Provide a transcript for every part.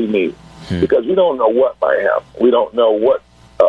we need, because we don't know what might happen. We don't know what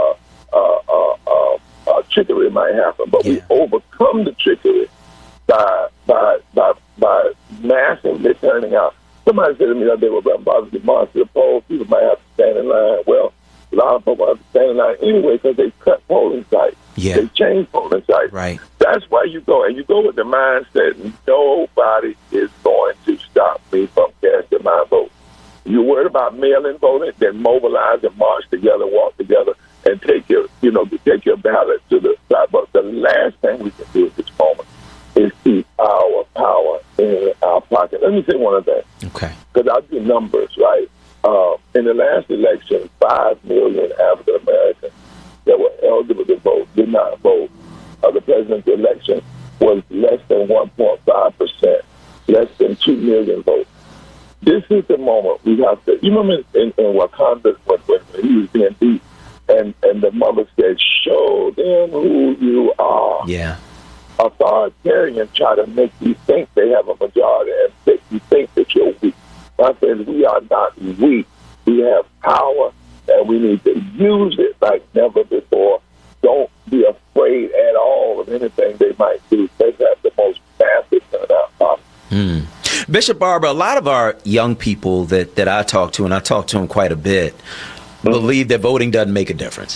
trickery might happen, but we overcome the trickery by massively turning out. Somebody said to me that they were about to march to the polls. People might have to stand in line. Well, a lot of people have to stand in line anyway because they cut polling sites. Yeah. They change polling sites. Right. That's why you go, and you go with the mindset nobody is going to stop me from casting my vote. You're worried about mail-in voting, then mobilize and march together, walk together, and take your ballot to the side. But the last thing we can do at this moment is keep our power in our pocket. Let me say one of that. Okay. Because I'll do numbers, right? In the last election, 5 million African Americans that were eligible to vote did not vote. The presidential election was less than 1.5%, less than 2 million votes. This is the moment we have to. You remember in Wakanda when he was being beat, and the mother said, "Show them who you are." Yeah. Authoritarians try to make you think they have a majority and make you think that you're weak. My friends, we are not weak. We have power, and we need to use it like never before. Don't be afraid at all of anything they might do. They have the most massive turnout possible. Bishop Barber, a lot of our young people that I talk to, and I talk to them quite a bit, believe that voting doesn't make a difference.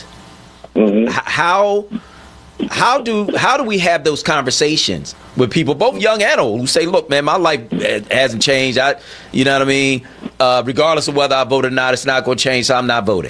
How do we have those conversations with people, both young and old, who say, "Look, man, my life hasn't changed. You know what I mean? Regardless of whether I vote or not, it's not going to change, so I'm not voting."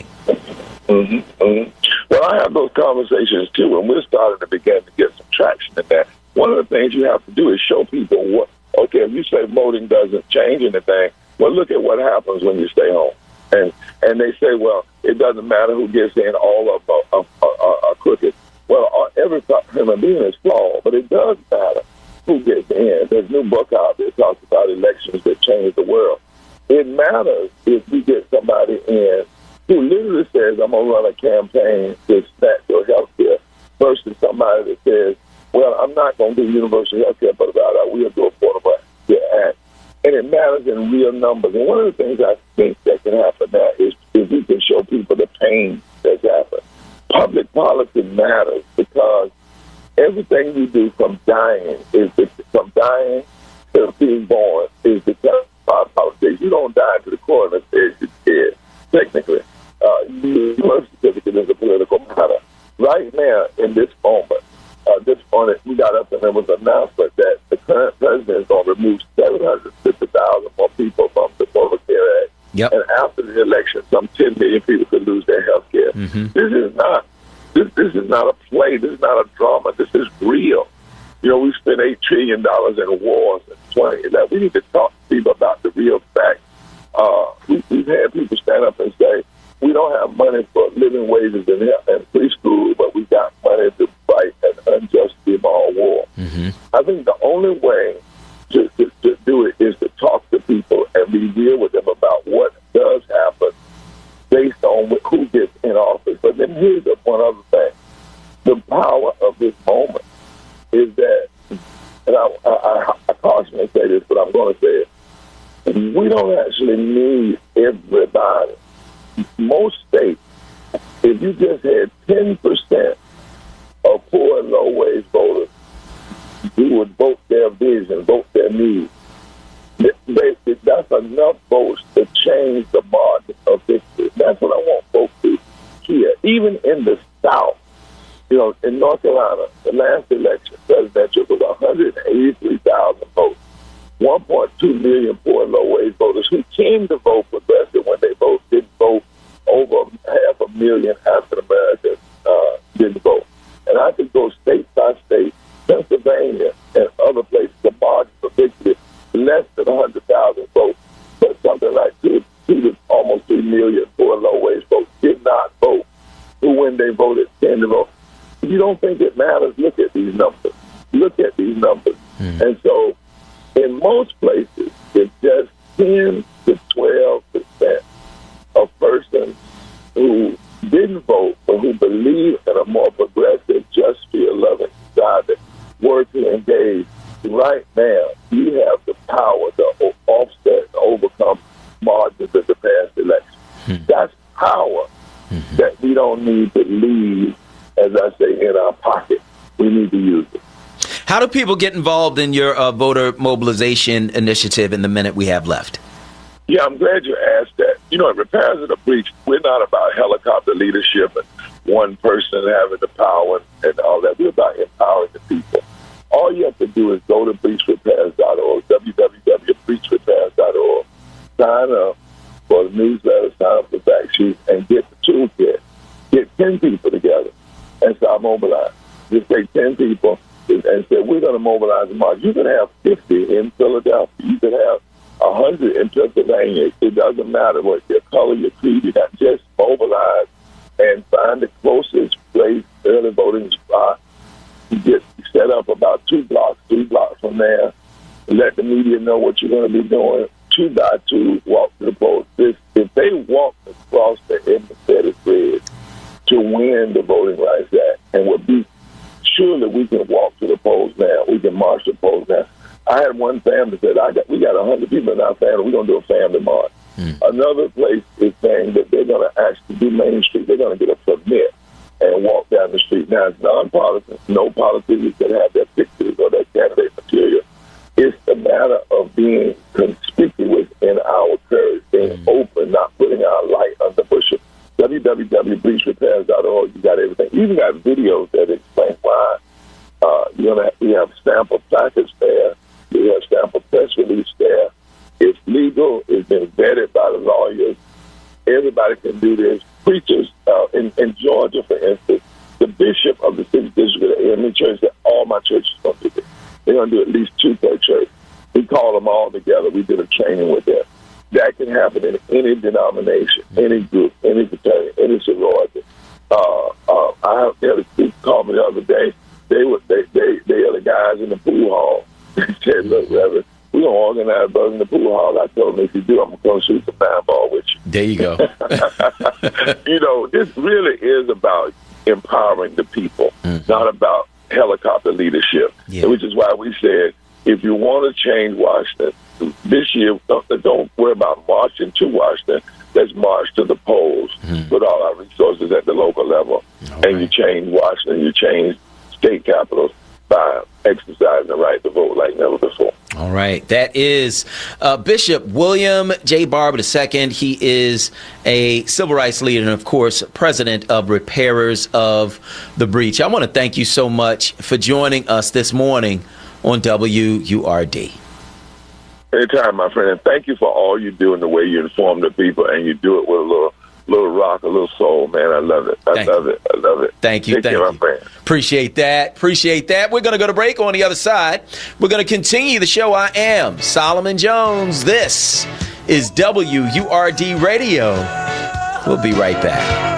Well, I have those conversations too, and we're starting to begin to get some traction in that. One of the things you have to do is show people what. Okay, if you say voting doesn't change anything, well, look at what happens when you stay home. And they say, well, it doesn't matter who gets in, all of them are crooked. Well, every human being is flawed, but it does matter who gets in. There's a new book out there that talks about elections that change the world. It matters if you get somebody in who literally says, I'm going to run a campaign to snatch your health care, versus somebody that says, well, I'm not going to do universal health care, but I will do Affordable Care Act. And it matters in real numbers. And one of the things I think that can happen now is if we can show people the pain that's happened. Public policy matters because everything you do from dying to being born is because of politics. You don't die to the coroner says you're dead, technically. Your birth certificate is a political matter. Right now, in this moment, we got up and there was an announcement that the current president is going to remove 750,000 more people from the Affordable Care Act. Yep. And after the election, some 10 million people could lose their health care. This is not a play. This is not a drama. This is real. You know, we spent $8 trillion in wars in 2011. We need to talk to people about the real facts. We've had people stand up and say, we don't have money for living wages and preschool, but we got money to fight an unjust immoral war. I think the only way to do it is to talk to people and be real with them about what does happen based on who gets in office. But then here's one other thing. The power of this moment is that, and I caution to say this, but I'm going to say it, we don't actually need everybody. Most states, if you just had 10% of poor and low-wage voters who would vote their vision, vote their needs, that's enough votes to change the margin of victory. That's what I want folks to hear. Even in the South, you know, in North Carolina, the last election, presidential, was 183,000 votes. 1.2 million poor and low-wage voters who came to vote progressive when they didn't vote. Over 500,000 African Americans didn't vote. And I could go state by state, Pennsylvania and other places, the margin for victory, less than 100,000 votes, but something like 2 to almost 3 million poor and low-wage folks did not vote. Who, when they voted, came to vote. If you don't think it matters, look at these numbers. Look at these numbers. And so, in most places, it's just 10 to 12% of persons who didn't vote but who believe in a more progressive, just, feel-loving society were to engage. Right now, you have the power to offset and overcome margins of the past election. don't need to leave, as I say, in our pocket. We need to use it. How do people get involved in your voter mobilization initiative in the minute we have left? Yeah, I'm glad you asked that. You know, at Repairs of the Breach, we're not about helicopter leadership and one person having the power and all that. We're about empowering the people. All you have to do is go to breachrepairs.org, www.breachrepairs.org, sign up for the newsletter, sign up for the fact sheet, and get the toolkit. Get 10 people together and start mobilizing. Just take 10 people and say, we're going to mobilize a march. You can have 50 in Philadelphia. You can have 100 in Pennsylvania. It doesn't matter what your color, your creed. You got just mobilize and find the closest place, early voting spot. You get set up about 3 blocks from there. Let the media know what you're going to be doing. 2 by 2, walk to the polls. If they walk across the empathetic bridge to win the Voting Rights Act, and we'll be sure that we can walk to the polls now. We can march to the polls now. I had one family that said, we got 100 people in our family. We're going to do a family march. Another place is saying that they're going to actually do Main Street. They're going to get a permit and walk down the street. Now, it's nonpartisan. No politicians can have their pictures or their candidate material. It's the matter of being conspicuous in our courage, being open, not putting our light under bushel. www.breachrepairs.org. You got everything. You even got videos that explain why. You have sample placards there. You have sample press release there. It's legal. It's been vetted by the lawyers. Everybody can do this. Preachers in Georgia, for instance, the bishop of the 6th district of the AME church said all my churches are going to do this. They're going to do at least 2 per church. We called them all together. We did a training with them. That can happen in any denomination, any group, any fraternity, any sorority. I had a speaker call me the other day. They are the guys in the pool hall. They said, look, Reverend, we're going to organize those in the pool hall. I told them, if you do, I'm going to shoot some 9-ball with you. There you go. This really is about empowering the people, not about helicopter leadership, which is why we said, if you want to change Washington, this year, don't worry about marching to Washington. Let's march to the polls, put all our resources at the local level, and you change Washington, you change state capitals by exercising the right to vote like never before. All right. That is Bishop William J. Barber II. He is a civil rights leader and, of course, president of Repairers of the Breach. I want to thank you so much for joining us this morning on WURD. Anytime, my friend. And thank you for all you do and the way you inform the people, and you do it with a little rock, a little soul, man. I love it. I love it. Thank you. Take care, my friend. Appreciate that. We're going to go to break. On the other side, we're going to continue the show. I am Solomon Jones. This is WURD Radio. We'll be right back.